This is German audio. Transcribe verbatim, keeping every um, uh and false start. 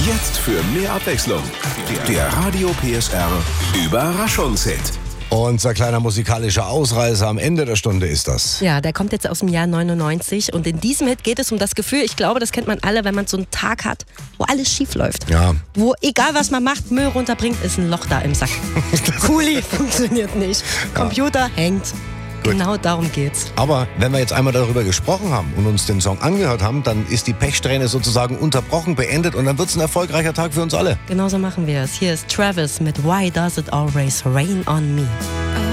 Jetzt für mehr Abwechslung. Der Radio P S R Überraschungshit. Unser kleiner musikalischer Ausreißer am Ende der Stunde ist das. Ja, der kommt jetzt aus dem Jahr neunundneunzig und in diesem Hit geht es um das Gefühl, ich glaube, das kennt man alle, wenn man so einen Tag hat, wo alles schief läuft. Ja. Wo, egal was man macht, Müll runterbringt, ist ein Loch da im Sack. Kuli funktioniert nicht. Computer hängt. Gut. Genau darum geht's. Aber wenn wir jetzt einmal darüber gesprochen haben und uns den Song angehört haben, dann ist die Pechsträhne sozusagen unterbrochen, beendet und dann wird es ein erfolgreicher Tag für uns alle. Genauso machen wir es. Hier ist Travis mit Why Does It Always Rain on Me.